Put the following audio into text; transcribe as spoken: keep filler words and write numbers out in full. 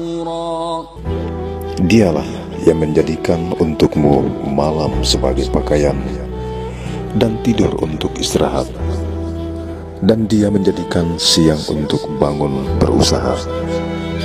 Dialah yang menjadikan untukmu malam sebagai pakaian dan tidur untuk istirahat, dan Dia menjadikan siang untuk bangun berusaha.